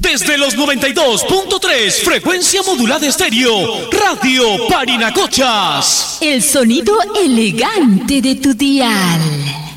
Desde los 92.3, frecuencia modulada estéreo, Radio Parinacochas. El sonido elegante de tu dial.